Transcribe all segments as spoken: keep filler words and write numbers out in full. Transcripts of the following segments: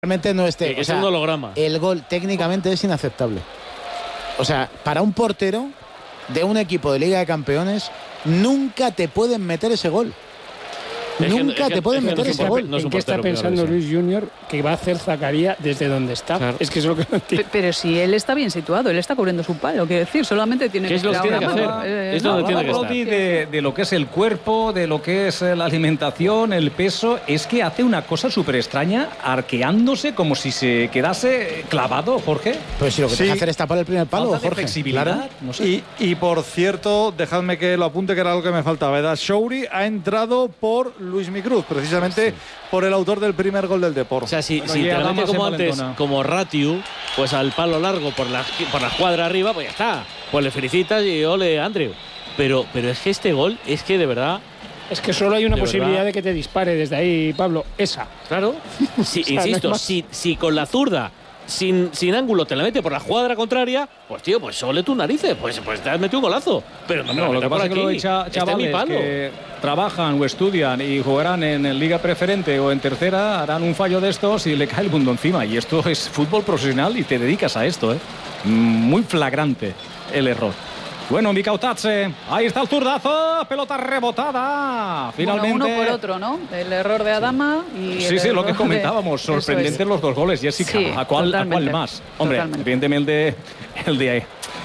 Realmente no esté. Es o sea, un holograma. El gol técnicamente es inaceptable. O sea, para un portero de un equipo de Liga de Campeones, nunca te pueden meter ese gol. Es nunca que, te que, pueden meter no ese gol. No ¿En qué está pensando Luis Junior que va a hacer Zakaria desde donde está? Claro. Es que es lo que no entiendo. Pero si él está bien situado, él está cubriendo su palo, quiero decir, solamente tiene que, es lo que, tiene que hacer. Eh, es donde tiene que estar. De, de lo que es el cuerpo, de lo que es la alimentación, el peso, es que hace una cosa súper extraña, arqueándose como si se quedase clavado, Jorge. Pues si lo que sí. tiene que hacer es tapar el primer palo, Jorge. Flexibilidad, claro. no sé. y, y por cierto, dejadme que lo apunte, que era algo que me faltaba. Eda Shouri ha entrado por Luis Micruz, precisamente sí. por el autor del primer gol del Depor. O sea, si, si te la mete como antes, como Ratiu, pues al palo largo por la, por la cuadra arriba, pues ya está. Pues le felicitas y ole, Andrew. Pero, pero es que este gol, es que de verdad... Es que solo hay una de posibilidad verdad. de que te dispare desde ahí, Pablo. Esa. Claro. Sí, o sea, insisto, no si, si con la zurda, sin, sin ángulo, te la mete por la cuadra contraria, pues tío, pues sole tus narices. Pues, pues te has metido un golazo. Pero no, me no lo que pasa es que lo hay cha, chavales este palo. que trabajan o estudian y jugarán en Liga Preferente o en Tercera, harán un fallo de estos y le cae el mundo encima. Y esto es fútbol profesional y te dedicas a esto, ¿eh? Muy flagrante el error. Bueno, Mikautadze, ahí está el zurdazo, pelota rebotada. Finalmente. Bueno, uno por otro, ¿no? El error de Adama y. Sí, el sí, lo que de... comentábamos. Sorprendentes los dos goles, Jessica. Sí, ¿A, cuál, ¿A cuál más? Hombre, totalmente. evidentemente el de.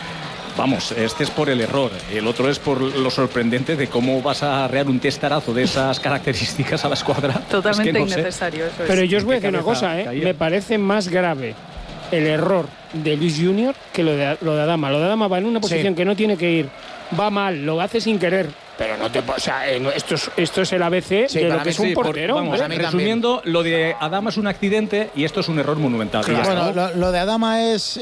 Vamos, este es por el error. El otro es por lo sorprendente de cómo vas a arrear un testarazo de esas características a la escuadra. Totalmente es que no innecesario, sé. eso es. Pero yo os voy a decir una cosa, ¿eh? Caía. Me parece más grave el error de Luis Junior que lo de, lo de Adama. Lo de Adama va en una posición sí. que no tiene que ir. Va mal, lo hace sin querer. Pero no te... O sea, esto es, esto es el A B C sí, de lo que es un sí, portero. Por, vamos, resumiendo, lo de Adama es un accidente y esto es un error monumental. Claro. Bueno, lo, lo de Adama es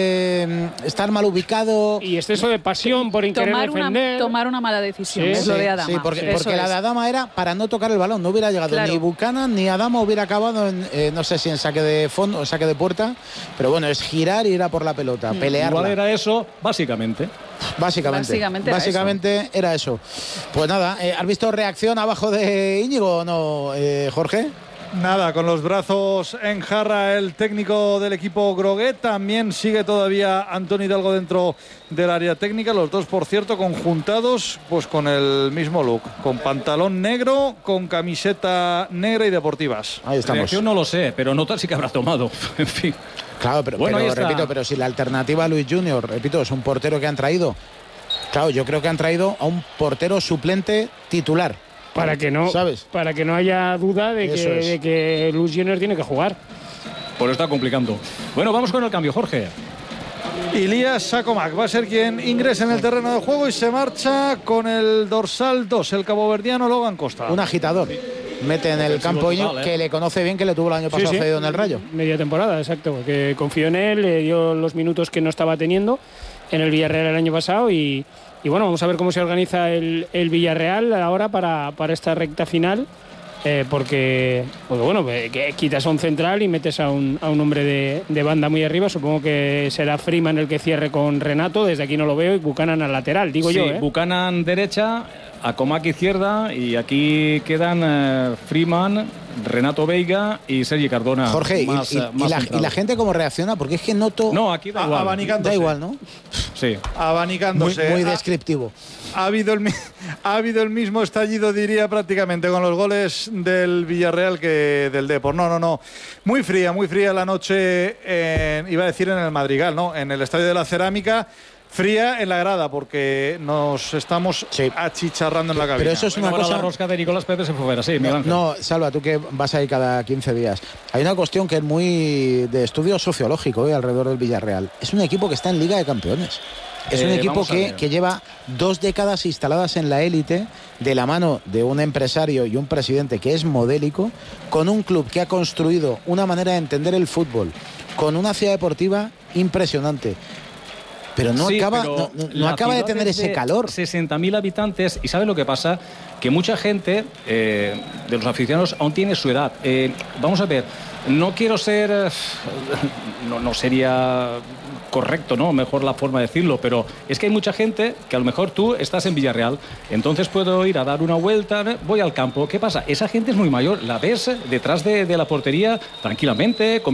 eh, estar mal ubicado. Y exceso de pasión por querer tomar defender. Una, tomar una mala decisión, sí, es sí, lo de Adama. Sí, porque, sí, porque la de Adama era para no tocar el balón. No hubiera llegado claro. ni Buchanan ni Adama hubiera acabado en, eh, no sé si en saque de fondo o saque de puerta. Pero bueno, es girar y ir a por la pelota, mm. pelearla. Igual era eso, básicamente. Básicamente. Básicamente, era, básicamente eso. era eso. Pues nada, eh, ¿has visto reacción abajo de Íñigo o no, eh, Jorge? Nada, con los brazos en jarra el técnico del equipo Groguet. También sigue todavía Antoni Hidalgo dentro del área técnica. Los dos, por cierto, conjuntados pues con el mismo look. Con pantalón negro, con camiseta negra y deportivas. Ahí estamos. Reacción no lo sé, pero nota sí que habrá tomado. En fin. Claro, pero, bueno, pero repito, pero si la alternativa a Luis Junior, repito, es un portero que han traído. Claro, yo creo que han traído a un portero suplente titular. Para que no, ¿sabes? Para que no haya duda de que, es. de que Luis Junior tiene que jugar. Por está complicando. Bueno, vamos con el cambio, Jorge. Ilías Sakomak va a ser quien ingresa en el terreno de juego y se marcha con el dorsal dos, el caboverdiano Logan Costa. Un agitador. Mete en el campo Íñigo, ¿eh? Que le conoce bien, que le tuvo el año pasado sí, sí. cedido en el Rayo. Media temporada, exacto. Que confió en él, le dio los minutos que no estaba teniendo en el Villarreal el año pasado y, y bueno, vamos a ver cómo se organiza el, el Villarreal ahora para, para esta recta final. Eh, porque, porque bueno, que quitas a un central y metes a un, a un hombre de, de banda muy arriba. Supongo que será Freeman el que cierre con Renato. Desde aquí no lo veo. Y Buchanan al lateral, digo sí, yo. ¿eh? Buchanan derecha, Acomac izquierda. Y aquí quedan eh, Freeman, Renato Veiga y Sergi Cardona. Jorge, más, y, y, más y, la, ¿y la gente cómo reacciona? Porque es que noto... No, aquí da igual. Abanicándose. Da igual, ¿no? Sí. Abanicándose. Muy, muy descriptivo. Ha, ha, habido el, ha habido el mismo estallido, diría, prácticamente con los goles del Villarreal que del Depor. No, no, no. Muy fría, muy fría la noche, en, iba a decir en el Madrigal, ¿no? En el Estadio de la Cerámica. Fría en la grada porque nos estamos sí. achicharrando en la cabina. Pero eso es una bueno, cosa... La rosca de Nicolás Pérez se fue fuera, sí, no, no, Salva, tú que vas ahí cada quince días. Hay una cuestión que es muy de estudio sociológico ¿eh? alrededor del Villarreal. Es un equipo que está en Liga de Campeones. Es un eh, equipo que, que lleva dos décadas instaladas en la élite de la mano de un empresario y un presidente que es modélico, con un club que ha construido una manera de entender el fútbol, con una ciudad deportiva impresionante. Pero no sí, acaba, pero no, no acaba de tener ese calor. sesenta mil habitantes y ¿sabes lo que pasa? Que mucha gente eh, de los aficionados aún tiene su edad. Eh, vamos a ver, no quiero ser... No, no sería correcto, ¿no? Mejor la forma de decirlo, pero es que hay mucha gente que a lo mejor tú estás en Villarreal, entonces puedo ir a dar una vuelta, voy al campo. ¿Qué pasa? Esa gente es muy mayor, la ves detrás de, de la portería tranquilamente,